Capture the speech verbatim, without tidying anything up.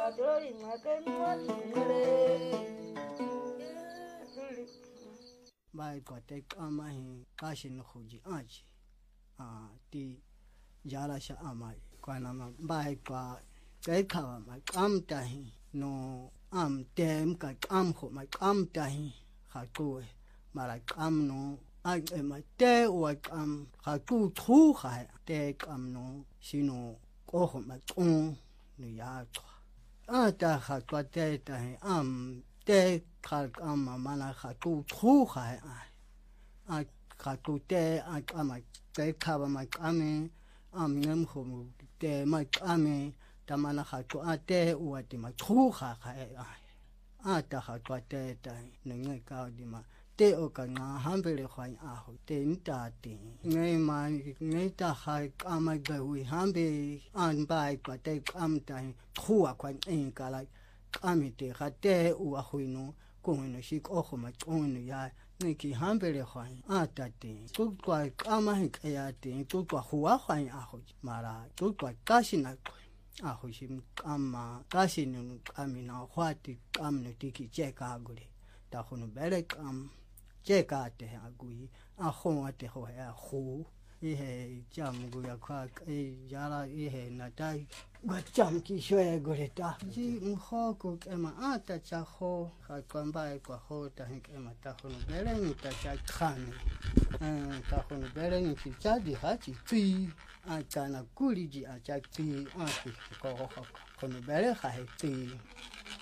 bài có thể am ai cá sinh nó không gì ăn gì à thì giờ là sao am ai quan mà bài có cái khảo mà am tai nó am tem cái am không mà am tai khá tuổi mà lại am nó ai mà té hoặc am khá tuổi thu khá té am nó xin nó có không mà ông nó ya cho à ta khá tuổi té tai am té khá am mà mà là khá tuổi thu khá à khá tuổi té à am cái khảo mà am am ngâm không té mà am ta mà là khá tuổi té hoặc thì mà thu khá khá à ta khá tuổi té tai nó ngay cao đi mà té ở cái ngã ham về khoai à hồi té ta té ngay mà ngay ta khai am cái hui ham về ăn bài cái té am tai thu à khoai anh cái lại am té khai té ở hui nó cũng nó xí có không mà cũng nó ya ngay khi ham về khoai à ta té tôi cái am cái ya té tôi cái hua khoai à hồi mà là tôi cái cá sinh à à hồi xin am mà cá sinh am nó hoa thì am nó thì cái chế cá gửi ta không biết là am chế cá thì à gửi à không à thì hoa à khu ý hệ chăm gửi qua ý giờ là ý hệ là tai gửi chăm kí xoay gửi ta chỉ hoa của em à ta cha hoa khai quan bài của hoa ta hình em ta không biết là người ta cha khăn ta không biết là người cha đi hết chỉ tùy à cha là cúi gì à cha tùy à thì có không biết là khai tùy